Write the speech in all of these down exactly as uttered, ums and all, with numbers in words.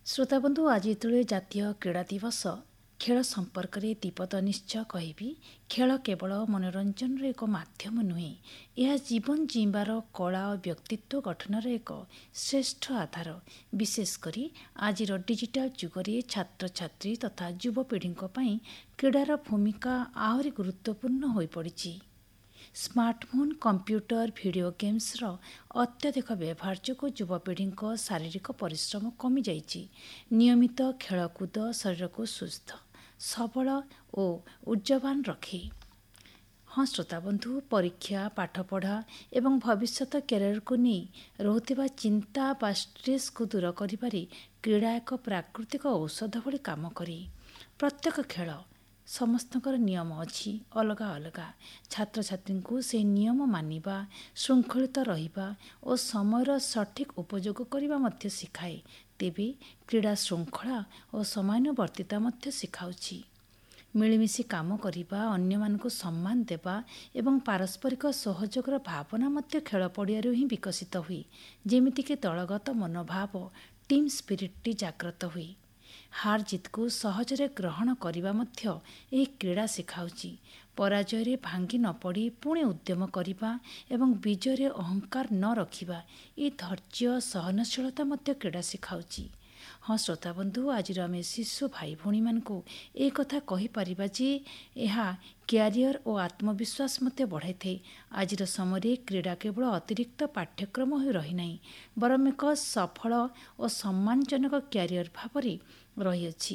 ଶ୍ରୋତାବନ୍ଧୁ ଆଜି ଯେତେବେଳେ ଜାତୀୟ କ୍ରୀଡ଼ା ଦିବସ ଖେଳ ସମ୍ପର୍କରେ ଦୀପଦ ନିଶ୍ଚୟ କହିବି। ଖେଳ କେବଳ ମନୋରଞ୍ଜନର ଏକ ମାଧ୍ୟମ ନୁହେଁ, ଏହା ଜୀବନ ଜୀଇଁବାର କଳା ଓ ବ୍ୟକ୍ତିତ୍ୱ ଗଠନର ଏକ ଶ୍ରେଷ୍ଠ ଆଧାର। ବିଶେଷ କରି ଆଜିର ଡିଜିଟାଲ ଯୁଗରେ ଛାତ୍ରଛାତ୍ରୀ ତଥା ଯୁବପିଢ଼ିଙ୍କ ପାଇଁ କ୍ରୀଡ଼ାର ଭୂମିକା ଆହୁରି ଗୁରୁତ୍ୱପୂର୍ଣ୍ଣ ହୋଇପଡ଼ିଛି। ସ୍ମାର୍ଟଫୋନ୍, କମ୍ପ୍ୟୁଟର, ଭିଡ଼ିଓ ଗେମ୍ସର ଅତ୍ୟଧିକ ବ୍ୟବହାର ଯୋଗୁଁ ଯୁବପିଢ଼ିଙ୍କ ଶାରୀରିକ ପରିଶ୍ରମ କମିଯାଇଛି। ନିୟମିତ ଖେଳକୁଦ ଶରୀରକୁ ସୁସ୍ଥ, ସବଳ ଓ ଉର୍ଜ୍ଜବାନ ରଖେ। ହଁ ଶ୍ରୋତାବନ୍ଧୁ, ପରୀକ୍ଷା, ପାଠପଢ଼ା ଏବଂ ଭବିଷ୍ୟତ କ୍ୟାରିୟରକୁ ନେଇ ରହୁଥିବା ଚିନ୍ତା ବା ଷ୍ଟ୍ରେସ୍କୁ ଦୂର କରିବାରେ କ୍ରୀଡ଼ା ଏକ ପ୍ରାକୃତିକ ଔଷଧ ଭଳି କାମ କରେ। ପ୍ରତ୍ୟେକ ଖେଳ ସମସ୍ତଙ୍କର ନିୟମ ଅଛି, ଅଲଗା ଅଲଗା। ଛାତ୍ରଛାତ୍ରୀଙ୍କୁ ସେହି ନିୟମ ମାନିବା, ଶୃଙ୍ଖଳିତ ରହିବା ଓ ସମୟର ସଠିକ୍ ଉପଯୋଗ କରିବା ମଧ୍ୟ ଶିଖାଏ। ତେବେ କ୍ରୀଡ଼ା ଶୃଙ୍ଖଳା ଓ ସମୟାନୁବର୍ତ୍ତିତା ମଧ୍ୟ ଶିଖାଉଛି। ମିଳିମିଶି କାମ କରିବା, ଅନ୍ୟମାନଙ୍କୁ ସମ୍ମାନ ଦେବା ଏବଂ ପାରସ୍ପରିକ ସହଯୋଗର ଭାବନା ମଧ୍ୟ ଖେଳ ପଡ଼ିଆରୁ ହିଁ ବିକଶିତ ହୁଏ। ଯେମିତିକି ଦଳଗତ ମନୋଭାବ, ଟିମ୍ ସ୍ପିରିଟ୍ଟି ଜାଗ୍ରତ ହୁଏ। ହାର ଜିତକୁ ସହଜରେ ଗ୍ରହଣ କରିବା ମଧ୍ୟ ଏହି କ୍ରୀଡ଼ା ଶିଖାଉଛି। ପରାଜୟରେ ଭାଙ୍ଗି ନ ପଡ଼ି ପୁଣି ଉଦ୍ୟମ କରିବା ଏବଂ ବିଜୟରେ ଅହଙ୍କାର ନ ରଖିବା, ଏ ଧୈର୍ଯ୍ୟ ସହନଶୀଳତା ମଧ୍ୟ କ୍ରୀଡ଼ା ଶିଖାଉଛି। ହଁ ଶ୍ରୋତାବନ୍ଧୁ, ଆଜିର ଆମେ ଶିଶୁ ଭାଇ ଭଉଣୀମାନଙ୍କୁ ଏ କଥା କହିପାରିବା ଯେ ଏହା କ୍ୟାରିୟର ଓ ଆତ୍ମବିଶ୍ୱାସ ମଧ୍ୟ ବଢ଼ାଇଥାଏ। ଆଜିର ସମୟରେ କ୍ରୀଡ଼ା କେବଳ ଅତିରିକ୍ତ ପାଠ୍ୟକ୍ରମ ହୋଇ ରହିନାହିଁ, ବରଂ ଏକ ସଫଳ ଓ ସମ୍ମାନଜନକ କ୍ୟାରିୟର ଭାବରେ ରହିଅଛି।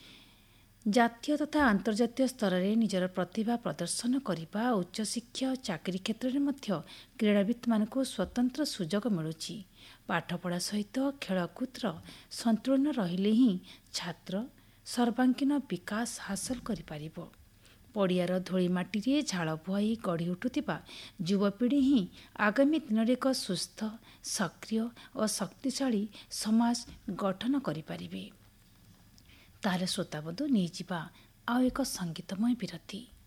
ଜାତୀୟ ତଥା ଆନ୍ତର୍ଜାତୀୟ ସ୍ତରରେ ନିଜର ପ୍ରତିଭା ପ୍ରଦର୍ଶନ କରିବା, ଉଚ୍ଚଶିକ୍ଷା ଓ ଚାକିରି କ୍ଷେତ୍ରରେ ମଧ୍ୟ କ୍ରୀଡ଼ାବିତମାନଙ୍କୁ ସ୍ୱତନ୍ତ୍ର ସୁଯୋଗ ମିଳୁଛି। ପାଠପଢ଼ା ସହିତ ଖେଳକୁଦର ସନ୍ତୁଳନ ରହିଲେ ହିଁ ଛାତ୍ର ସର୍ବାଙ୍ଗୀନ ବିକାଶ ହାସଲ କରିପାରିବ। ପଡ଼ିଆର ଧୂଳିମାଟିରେ ଝାଳ ବୁହାଇ ଗଢ଼ି ଉଠୁଥିବା ଯୁବପିଢ଼ି ହିଁ ଆଗାମୀ ଦିନରେ ଏକ ସୁସ୍ଥ, ସକ୍ରିୟ ଓ ଶକ୍ତିଶାଳୀ ସମାଜ ଗଠନ କରିପାରିବେ। ତାହେଲେ ଶ୍ରୋତାବନ୍ଧୁ, ନେଇଯିବା ଆଉ ଏକ ସଙ୍ଗୀତମୟ ବିରତି।